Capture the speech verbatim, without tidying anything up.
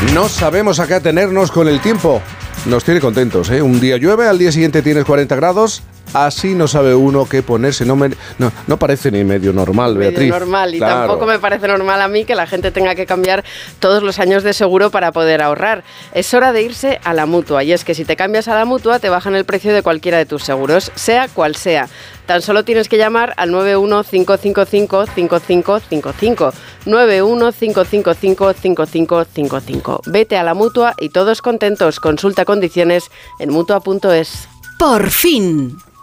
No sabemos a qué atenernos con el tiempo. Nos tiene contentos, ¿eh? Un día llueve, al día siguiente tienes cuarenta grados. Así no sabe uno qué ponerse. No, me, no, no parece ni medio normal, medio Beatriz. normal. Y claro. Tampoco me parece normal a mí que la gente tenga que cambiar todos los años de seguro para poder ahorrar. Es hora de irse a la Mutua. Y es que si te cambias a la Mutua, te bajan el precio de cualquiera de tus seguros, sea cual sea. Tan solo tienes que llamar al nueve uno cinco cinco cinco cinco cinco cinco cinco. nueve uno cinco cinco cinco cinco cinco cinco cinco. Vete a la Mutua y todos contentos. Consulta condiciones en mutua punto es. Por fin.